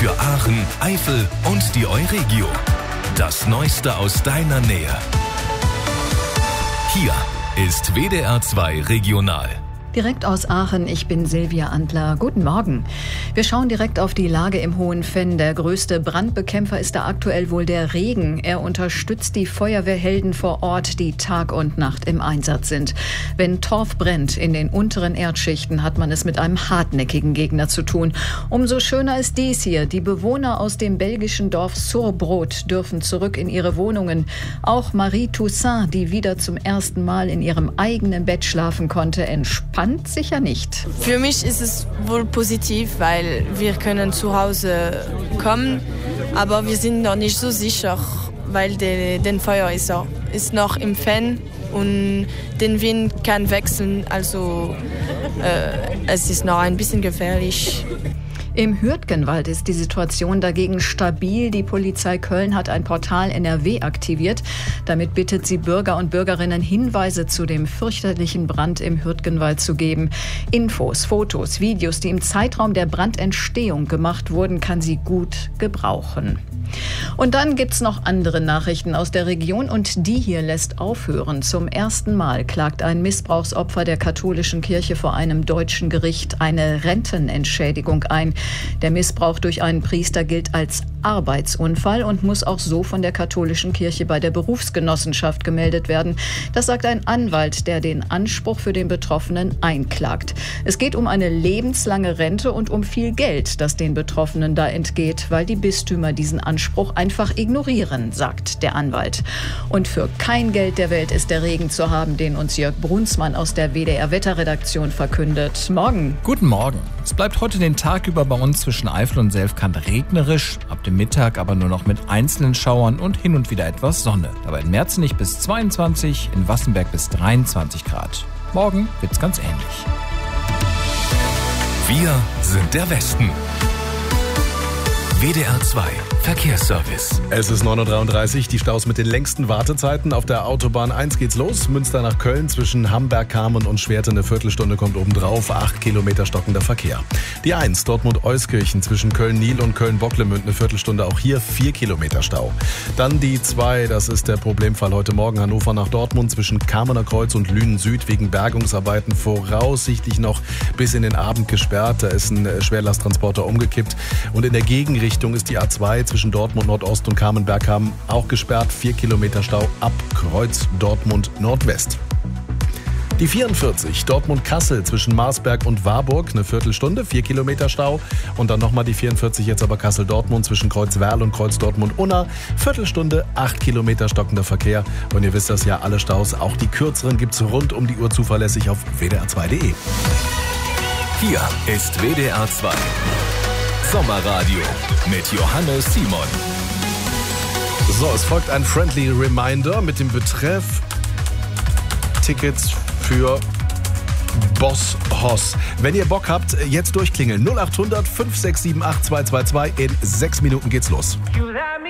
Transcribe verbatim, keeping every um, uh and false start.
für Aachen, Eifel und die Euregio. Das Neueste aus deiner Nähe. Hier ist W D R zwei Regional. Direkt aus Aachen, ich bin Silvia Antler. Guten Morgen. Wir schauen direkt auf die Lage im Hohen Venn. Der größte Brandbekämpfer ist da aktuell wohl der Regen. Er unterstützt die Feuerwehrhelden vor Ort, die Tag und Nacht im Einsatz sind. Wenn Torf brennt in den unteren Erdschichten, hat man es mit einem hartnäckigen Gegner zu tun. Umso schöner ist dies hier. Die Bewohner aus dem belgischen Dorf Surbrot dürfen zurück in ihre Wohnungen. Auch Marie Toussaint, die wieder zum ersten Mal in ihrem eigenen Bett schlafen konnte, entspannt sicher nicht. Für mich ist es wohl positiv, weil wir können zu Hause kommen, aber wir sind noch nicht so sicher, weil der den Feuer ist, auch, ist noch im Venn und den Wind kann wechseln, also äh, es ist noch ein bisschen gefährlich. Im Hürtgenwald ist die Situation dagegen stabil. Die Polizei Köln hat ein Portal N R W aktiviert. Damit bittet sie Bürger und Bürgerinnen, Hinweise zu dem fürchterlichen Brand im Hürtgenwald zu geben. Infos, Fotos, Videos, die im Zeitraum der Brandentstehung gemacht wurden, kann sie gut gebrauchen. Und dann gibt's noch andere Nachrichten aus der Region und die hier lässt aufhören. Zum ersten Mal klagt ein Missbrauchsopfer der katholischen Kirche vor einem deutschen Gericht eine Rentenentschädigung ein. Der Missbrauch durch einen Priester gilt als Arbeitsunfall und muss auch so von der katholischen Kirche bei der Berufsgenossenschaft gemeldet werden. Das sagt ein Anwalt, der den Anspruch für den Betroffenen einklagt. Es geht um eine lebenslange Rente und um viel Geld, das den Betroffenen da entgeht, weil die Bistümer diesen Anspruch einfach ignorieren, sagt der Anwalt. Und für kein Geld der Welt ist der Regen zu haben, den uns Jörg Brunsmann aus der W D R-Wetterredaktion verkündet. Morgen. Guten Morgen. Es bleibt heute den Tag über bei uns zwischen Eifel und Selfkant regnerisch, ab dem Mittag aber nur noch mit einzelnen Schauern und hin und wieder etwas Sonne. Dabei in Merzenich bis zweiundzwanzig, in Wassenberg bis dreiundzwanzig Grad. Morgen wird's ganz ähnlich. Wir sind der Westen. W D R zwei Verkehrsservice. Es ist neun Uhr dreiunddreißig, die Staus mit den längsten Wartezeiten. Auf der Autobahn eins geht's los. Münster nach Köln zwischen Hamberg, Kamen und Schwerte eine Viertelstunde kommt obendrauf. Acht Kilometer stockender Verkehr. Die eins Dortmund-Euskirchen zwischen Köln-Niel und Köln-Bocklemünd eine Viertelstunde. Auch hier vier Kilometer Stau. Dann die zwei, das ist der Problemfall heute Morgen. Hannover nach Dortmund zwischen Kamener Kreuz und Lünen Süd wegen Bergungsarbeiten voraussichtlich noch bis in den Abend gesperrt. Da ist ein Schwerlasttransporter umgekippt. Und in der Gegenrichtung ist die A zwei zwischen Dortmund Nordost und Kamen-Berghamen auch gesperrt. Vier Kilometer Stau ab Kreuz Dortmund Nordwest. Die vierundvierzig Dortmund-Kassel zwischen Marsberg und Warburg eine Viertelstunde, vier Kilometer Stau. Und dann nochmal die vierundvierzig jetzt aber Kassel-Dortmund zwischen Kreuz-Werl und Kreuz Dortmund-Unna. Viertelstunde, acht Kilometer stockender Verkehr. Und ihr wisst das ja, alle Staus, auch die kürzeren gibt's rund um die Uhr zuverlässig auf w d r zwei punkt d e. Hier ist W D R zwei Sommerradio mit Johannes Simon. So, es folgt ein Friendly Reminder mit dem Betreff Tickets für Boss Hoss. Wenn ihr Bock habt, jetzt durchklingeln. null acht hundert fünf sechs sieben acht zwei zwei zwei. In sechs Minuten geht's los.